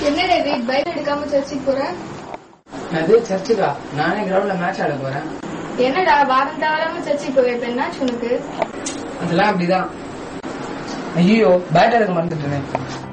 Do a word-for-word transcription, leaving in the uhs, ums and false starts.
என்ன David bike எடுக்காம சர்ச்சுக்கு போற? அது சர்ச்சுக்கா? நானே கிரவுண்ட்ல மேட்ச் ஆட போறேன். என்னடா வாரம் தவறாம சர்ச்சுக்கு போவே? இப்ப என்னாச்சு உனக்கு? அதெல்லாம் அப்படிதான். ஐயோ பேட் எடுக்க மறந்துட்டேன்.